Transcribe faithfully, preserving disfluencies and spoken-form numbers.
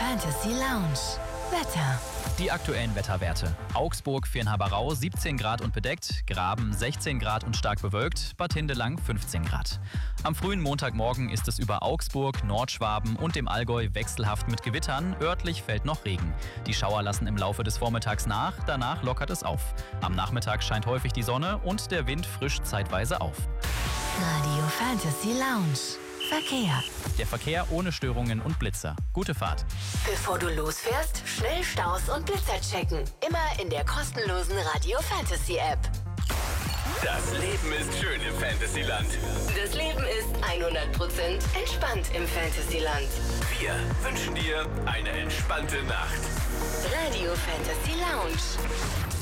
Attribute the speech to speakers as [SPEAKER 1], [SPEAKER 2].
[SPEAKER 1] Fantasy Lounge. Wetter.
[SPEAKER 2] Die aktuellen Wetterwerte. Augsburg, Viernhaberau siebzehn Grad und bedeckt, Graben sechzehn Grad und stark bewölkt, Bad Hindelang fünfzehn Grad. Am frühen Montagmorgen ist es über Augsburg, Nordschwaben und dem Allgäu wechselhaft mit Gewittern, örtlich fällt noch Regen. Die Schauer lassen im Laufe des Vormittags nach, danach lockert es auf. Am Nachmittag scheint häufig die Sonne und der Wind frischt zeitweise auf.
[SPEAKER 1] Radio Fantasy Lounge. Verkehr.
[SPEAKER 2] Der Verkehr ohne Störungen und Blitzer. Gute Fahrt.
[SPEAKER 1] Bevor du losfährst, schnell Staus und Blitzer checken. Immer in der kostenlosen Radio Fantasy App.
[SPEAKER 3] Das Leben ist schön im Fantasyland.
[SPEAKER 1] Das Leben ist hundert Prozent entspannt im Fantasyland.
[SPEAKER 3] Wir wünschen dir eine entspannte Nacht.
[SPEAKER 1] Radio Fantasy Lounge.